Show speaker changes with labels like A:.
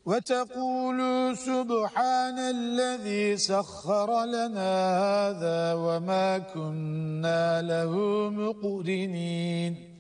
A: وتقولوا سبحان الذي سخر لنا هذا وما كنا له مقرنين